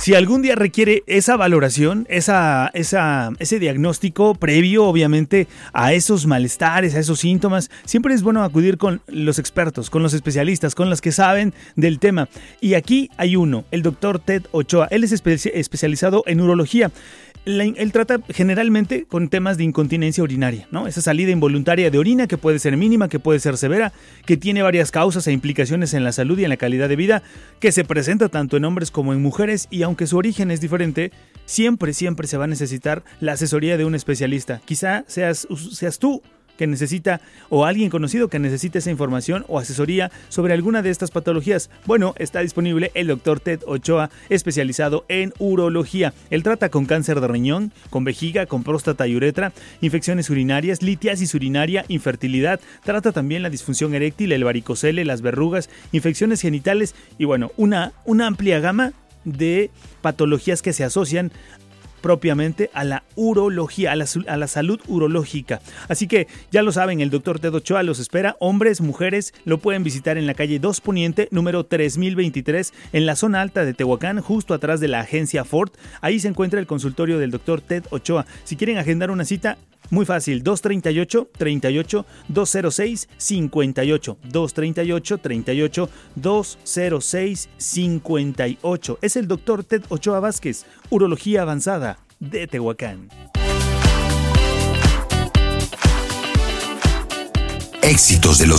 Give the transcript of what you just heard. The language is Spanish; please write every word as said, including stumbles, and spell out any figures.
Si algún día requiere esa valoración, esa, esa, ese diagnóstico previo, obviamente, a esos malestares, a esos síntomas, siempre es bueno acudir con los expertos, con los especialistas, con los que saben del tema. Y aquí hay uno, el doctor Ted Ochoa. Él es espe- especializado en urología. Él trata generalmente con temas de incontinencia urinaria, ¿no? Esa salida involuntaria de orina que puede ser mínima, que puede ser severa, que tiene varias causas e implicaciones en la salud y en la calidad de vida, que se presenta tanto en hombres como en mujeres, y aunque su origen es diferente, siempre, siempre se va a necesitar la asesoría de un especialista. Quizá seas, seas tú que necesita, o alguien conocido que necesite esa información o asesoría sobre alguna de estas patologías. Bueno, está disponible el doctor Ted Ochoa, especializado en urología. Él trata con cáncer de riñón, con vejiga, con próstata y uretra, infecciones urinarias, litiasis urinaria, infertilidad. Trata también la disfunción eréctil, el varicocele, las verrugas, infecciones genitales y bueno, una, una amplia gama de patologías que se asocian propiamente a la urología, a la, a la salud urológica. Así que ya lo saben, el doctor Ted Ochoa los espera. Hombres, mujeres, lo pueden visitar en la calle dos Poniente, número tres mil veintitrés, en la zona alta de Tehuacán, justo atrás de la agencia Ford. Ahí se encuentra el consultorio del doctor Ted Ochoa. Si quieren agendar una cita, muy fácil, dos treinta y ocho, treinta y ocho, doscientos seis, cincuenta y ocho, dos treinta y ocho, treinta y ocho, doscientos seis, cincuenta y ocho. Es el doctor Ted Ochoa Vázquez, Urología Avanzada de Tehuacán. Éxitos de los